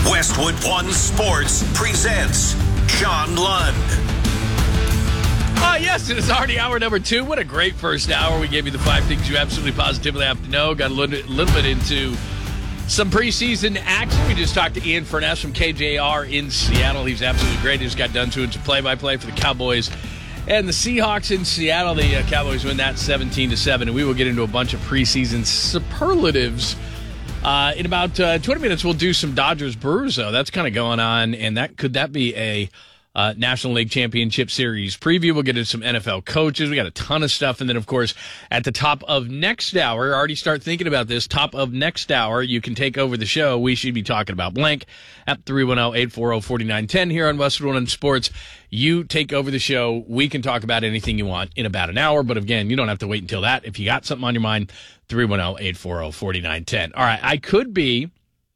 Westwood One Sports presents John Lund. Yes, it is already hour number 2. What a great first hour. We gave you the 5 things you absolutely positively have to know. Got a little bit into some preseason action. We just talked to Ian Furness from KJR in Seattle. He's absolutely great. He just got done doing some play-by-play for the Cowboys and the Seahawks in Seattle. The Cowboys win that 17-7, and we will get into a bunch of preseason superlatives. In about 20 minutes, we'll do some Dodgers-Brewers, though. That's kind of going on, and could that be a National League Championship Series preview? We'll get into some NFL coaches. We got a ton of stuff. And then, of course, at the top of next hour, already start thinking about this, top of next hour, you can take over the show. We should be talking about blank at 310-840-4910 here on Westwood One Sports. You take over the show. We can talk about anything you want in about an hour. But again, you don't have to wait until that. If you got something on your mind, 310-840-4910. All right, I could be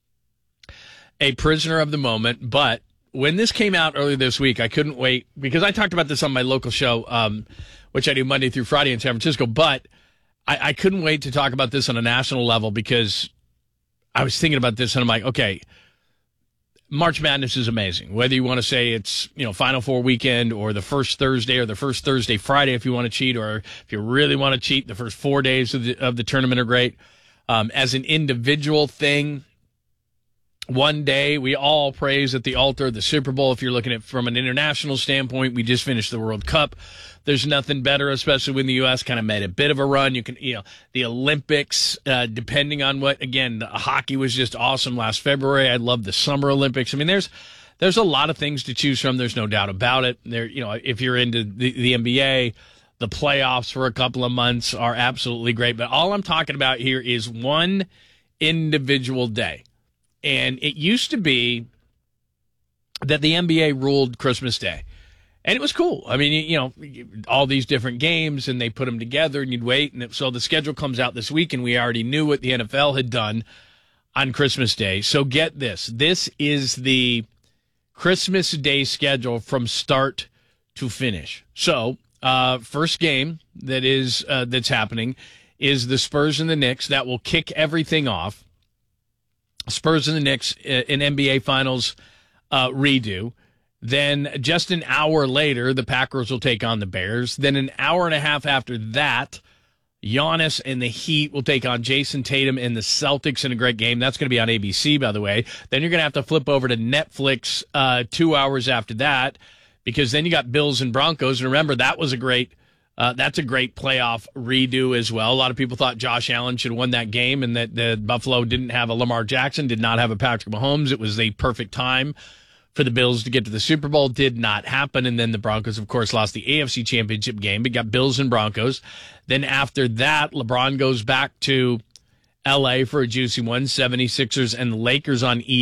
a prisoner of the moment, but when this came out earlier this week, I couldn't wait because I talked about this on my local show, which I do Monday through Friday in San Francisco. But I couldn't wait to talk about this on a national level because I was thinking about this and I'm like, okay, March Madness is amazing. Whether you want to say it's, Final Four weekend or the first Thursday or the first Thursday, Friday if you want to cheat, or if you really want to cheat, the first 4 days of the tournament are great. As an individual thing, one day, we all praise at the altar the Super Bowl. If you're looking at it from an international standpoint, we just finished the World Cup. There's nothing better, especially when the U.S. kind of made a bit of a run. You can, the Olympics, depending on the hockey was just awesome last February. I love the Summer Olympics. I mean, there's a lot of things to choose from. There's no doubt about it. If you're into the NBA, the playoffs for a couple of months are absolutely great. But all I'm talking about here is one individual day. And it used to be that the NBA ruled Christmas Day. And it was cool. I mean, all these different games, and they put them together, and you'd wait. And so the schedule comes out this week, and we already knew what the NFL had done on Christmas Day. So get this. This is the Christmas Day schedule from start to finish. So first game that's happening is the Spurs and the Knicks. That will kick everything off. Spurs and the Knicks in NBA Finals redo. Then just an hour later, the Packers will take on the Bears. Then an hour and a half after that, Giannis and the Heat will take on Jason Tatum and the Celtics in a great game. That's going to be on ABC, by the way. Then you're going to have to flip over to Netflix 2 hours after that, because then you got Bills and Broncos. And remember, that's a great playoff redo as well. A lot of people thought Josh Allen should have won that game, and that Buffalo didn't have a Lamar Jackson, did not have a Patrick Mahomes. It was the perfect time for the Bills to get to the Super Bowl. Did not happen. And then the Broncos, of course, lost the AFC Championship game, but got Bills and Broncos. Then after that, LeBron goes back to L.A. for a juicy one, 76ers and the Lakers on